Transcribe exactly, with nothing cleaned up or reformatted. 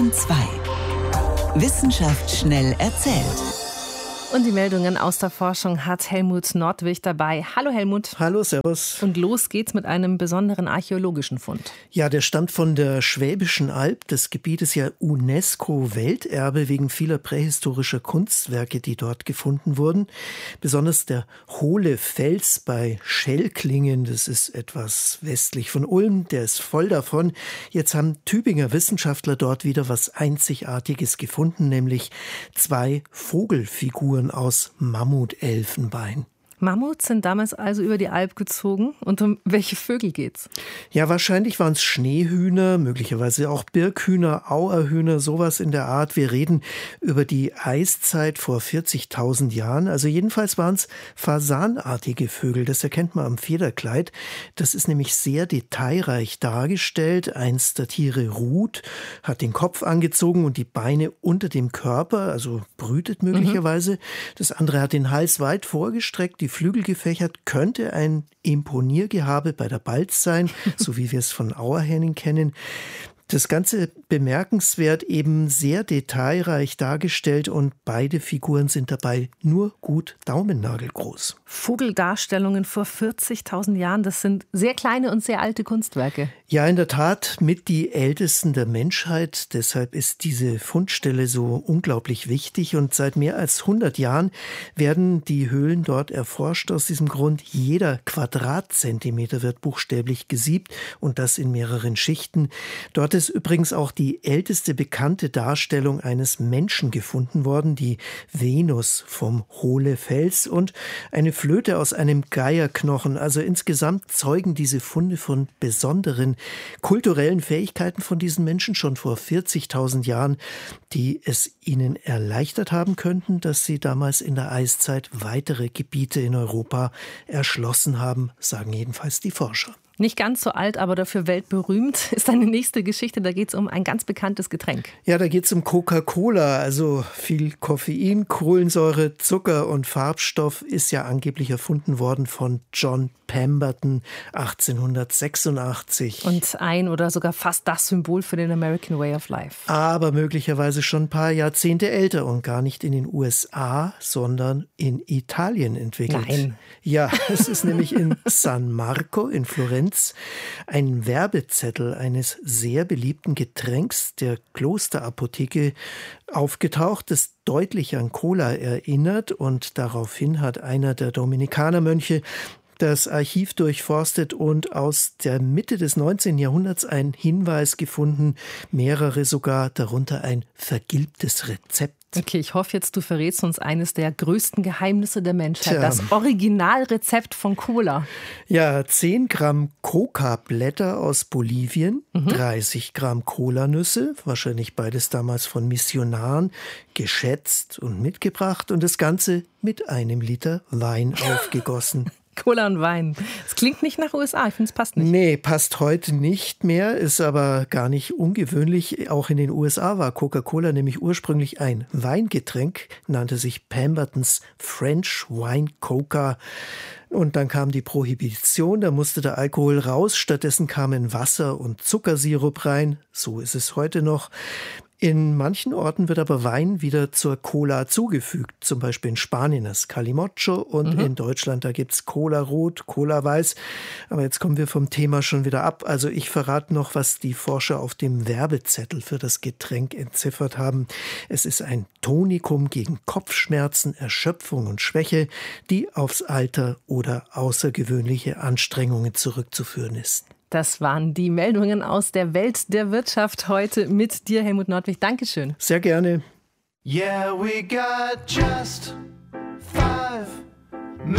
Bayern zwei. Wissenschaft schnell erzählt. Und die Meldungen aus der Forschung hat Helmut Nordwig dabei. Hallo Helmut. Hallo, servus. Und los geht's mit einem besonderen archäologischen Fund. Ja, der stammt von der Schwäbischen Alb. Das Gebiet ist ja UNESCO-Welterbe wegen vieler prähistorischer Kunstwerke, die dort gefunden wurden. Besonders der Hohle Fels bei Schellklingen, das ist etwas westlich von Ulm, der ist voll davon. Jetzt haben Tübinger Wissenschaftler dort wieder was Einzigartiges gefunden, nämlich zwei Vogelfiguren aus Mammutelfenbein. Mammuts sind damals also über die Alp gezogen. Und um welche Vögel geht's? Ja, wahrscheinlich waren es Schneehühner, möglicherweise auch Birkhühner, Auerhühner, sowas in der Art. Wir reden über die Eiszeit vor vierzigtausend Jahren. Also jedenfalls waren es fasanartige Vögel. Das erkennt man am Federkleid. Das ist nämlich sehr detailreich dargestellt. Eins der Tiere ruht, hat den Kopf angezogen und die Beine unter dem Körper, also brütet möglicherweise. Mhm. Das andere hat den Hals weit vorgestreckt, die Flügel gefächert, könnte ein Imponiergehabe bei der Balz sein, so wie wir es von Auerhähnen kennen. Das Ganze bemerkenswert, eben sehr detailreich dargestellt und beide Figuren sind dabei nur gut daumennagelgroß. Vogeldarstellungen vor vierzigtausend Jahren, das sind sehr kleine und sehr alte Kunstwerke. Ja, in der Tat mit die ältesten der Menschheit. Deshalb ist diese Fundstelle so unglaublich wichtig und seit mehr als hundert Jahren werden die Höhlen dort erforscht. Aus diesem Grund, jeder Quadratzentimeter wird buchstäblich gesiebt und das in mehreren Schichten. Dort ist übrigens auch die älteste bekannte Darstellung eines Menschen gefunden worden, die Venus vom Hohle Fels und eine Flöte aus einem Geierknochen. Also insgesamt zeugen diese Funde von besonderen kulturellen Fähigkeiten von diesen Menschen schon vor vierzigtausend Jahren, die es ihnen erleichtert haben könnten, dass sie damals in der Eiszeit weitere Gebiete in Europa erschlossen haben, sagen jedenfalls die Forscher. Nicht ganz so alt, aber dafür weltberühmt ist eine nächste Geschichte. Da geht es um ein ganz bekanntes Getränk. Ja, da geht es um Coca-Cola. Also viel Koffein, Kohlensäure, Zucker und Farbstoff ist ja angeblich erfunden worden von John Pemberton achtzehnhundertsechsundachtzig. Und ein oder sogar fast das Symbol für den American Way of Life. Aber möglicherweise schon ein paar Jahrzehnte älter und gar nicht in den U S A, sondern in Italien entwickelt. Nein. Ja, es ist nämlich in San Marco in Florenz ein Werbezettel eines sehr beliebten Getränks der Klosterapotheke aufgetaucht, das deutlich an Cola erinnert und daraufhin hat einer der Dominikanermönche das Archiv durchforstet und aus der Mitte des neunzehnten Jahrhunderts einen Hinweis gefunden, mehrere sogar, darunter ein vergilbtes Rezept. Okay, ich hoffe jetzt, du verrätst uns eines der größten Geheimnisse der Menschheit, Tja. Das Originalrezept von Cola. Ja, zehn Gramm Coca-Blätter aus Bolivien, Mhm. dreißig Gramm Cola-Nüsse, wahrscheinlich beides damals von Missionaren, geschätzt und mitgebracht und das Ganze mit einem Liter Wein aufgegossen. Cola und Wein. Das klingt nicht nach U S A, ich finde, es passt nicht. Nee, passt heute nicht mehr, ist aber gar nicht ungewöhnlich. Auch in den U S A war Coca-Cola nämlich ursprünglich ein Weingetränk, nannte sich Pembertons French Wine Coca. Und dann kam die Prohibition, da musste der Alkohol raus, stattdessen kamen Wasser und Zuckersirup rein. So ist es heute noch. In manchen Orten wird aber Wein wieder zur Cola zugefügt, zum Beispiel in Spanien das Calimocho und mhm. in Deutschland, da gibt's Cola Rot, Cola Weiß. Aber jetzt kommen wir vom Thema schon wieder ab. Also ich verrate noch, was die Forscher auf dem Werbezettel für das Getränk entziffert haben. Es ist ein Tonikum gegen Kopfschmerzen, Erschöpfung und Schwäche, die aufs Alter oder außergewöhnliche Anstrengungen zurückzuführen ist. Das waren die Meldungen aus der Welt der Wirtschaft heute mit dir, Helmut Nordwig. Dankeschön. Sehr gerne. Yeah, we got just five